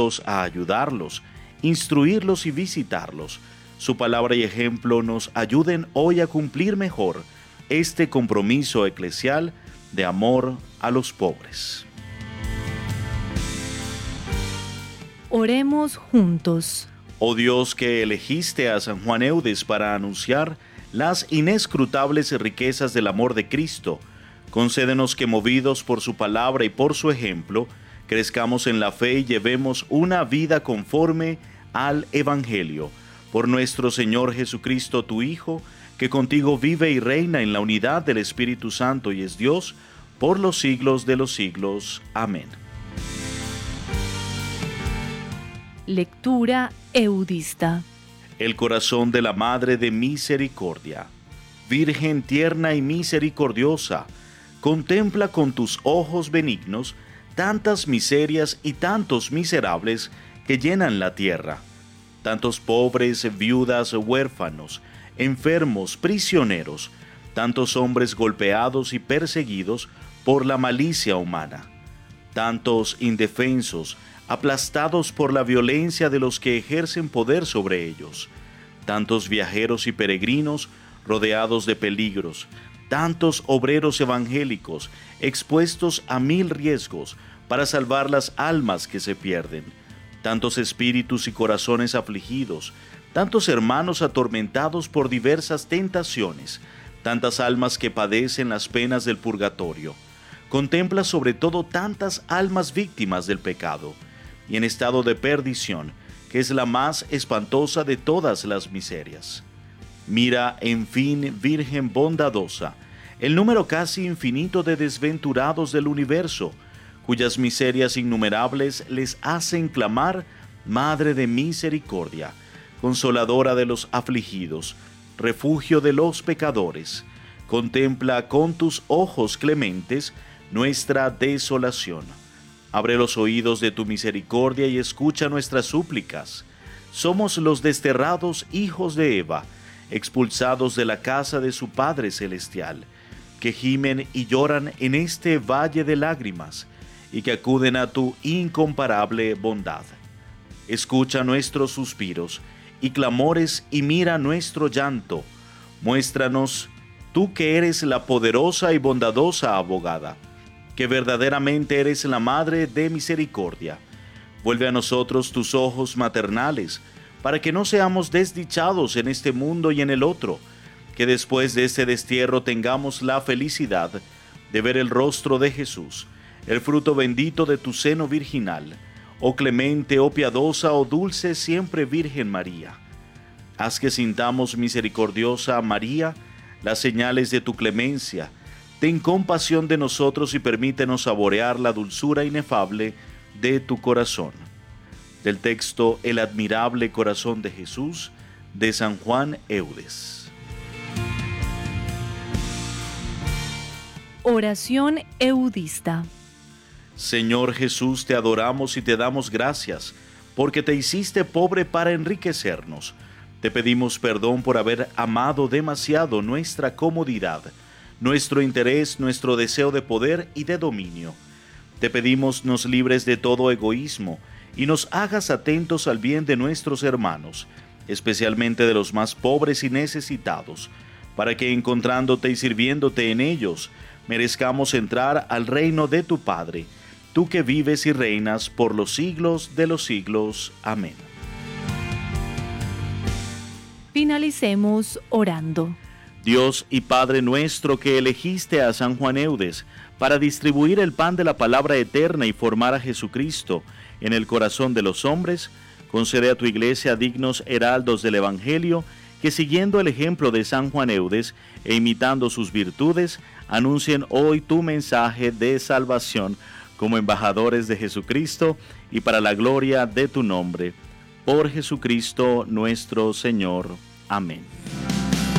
dispuestos a ayudarlos, instruirlos y visitarlos. Su palabra y ejemplo nos ayuden hoy a cumplir mejor este compromiso eclesial de amor a los pobres. Oremos juntos. Oh Dios, que elegiste a San Juan Eudes para anunciar las inescrutables riquezas del amor de Cristo, concédenos que, movidos por su palabra y por su ejemplo, crezcamos en la fe y llevemos una vida conforme al Evangelio. Por nuestro Señor Jesucristo, tu Hijo, que contigo vive y reina en la unidad del Espíritu Santo y es Dios, por los siglos de los siglos. Amén. Lectura eudista. El corazón de la Madre de Misericordia. Virgen tierna y misericordiosa, contempla con tus ojos benignos tantas miserias y tantos miserables que llenan la tierra, tantos pobres, viudas, huérfanos, enfermos, prisioneros, tantos hombres golpeados y perseguidos por la malicia humana, tantos indefensos, aplastados por la violencia de los que ejercen poder sobre ellos, tantos viajeros y peregrinos rodeados de peligros, tantos obreros evangélicos expuestos a 1000 riesgos para salvar las almas que se pierden, tantos espíritus y corazones afligidos, tantos hermanos atormentados por diversas tentaciones, tantas almas que padecen las penas del purgatorio. Contempla sobre todo tantas almas víctimas del pecado y en estado de perdición, que es la más espantosa de todas las miserias. Mira, en fin, Virgen bondadosa, el número casi infinito de desventurados del universo, cuyas miserias innumerables les hacen clamar: Madre de misericordia, consoladora de los afligidos, refugio de los pecadores, contempla con tus ojos clementes nuestra desolación. Abre los oídos de tu misericordia y escucha nuestras súplicas. Somos los desterrados hijos de Eva, expulsados de la casa de su Padre Celestial, que gimen y lloran en este valle de lágrimas, y que acuden a tu incomparable bondad. Escucha nuestros suspiros y clamores y mira nuestro llanto. Muéstranos, tú que eres la poderosa y bondadosa abogada, que verdaderamente eres la Madre de misericordia. Vuelve a nosotros tus ojos maternales, para que no seamos desdichados en este mundo y en el otro, que después de este destierro tengamos la felicidad de ver el rostro de Jesús, el fruto bendito de tu seno virginal. Oh clemente, oh piadosa, oh dulce siempre Virgen María. Haz que sintamos, misericordiosa María, las señales de tu clemencia. Ten compasión de nosotros y permítenos saborear la dulzura inefable de tu corazón. Del texto El admirable corazón de Jesús, de San Juan Eudes. Oración eudista. Señor Jesús, te adoramos y te damos gracias, porque te hiciste pobre para enriquecernos. Te pedimos perdón por haber amado demasiado nuestra comodidad, nuestro interés, nuestro deseo de poder y de dominio. Te pedimos nos libres de todo egoísmo y nos hagas atentos al bien de nuestros hermanos, especialmente de los más pobres y necesitados, para que encontrándote y sirviéndote en ellos, merezcamos entrar al reino de tu Padre, tú que vives y reinas por los siglos de los siglos. Amén. Finalicemos orando. Dios y Padre nuestro, que elegiste a San Juan Eudes para distribuir el pan de la palabra eterna y formar a Jesucristo en el corazón de los hombres, concede a tu iglesia dignos heraldos del Evangelio, que siguiendo el ejemplo de San Juan Eudes e imitando sus virtudes, anuncien hoy tu mensaje de salvación como embajadores de Jesucristo y para la gloria de tu nombre. Por Jesucristo nuestro Señor. Amén.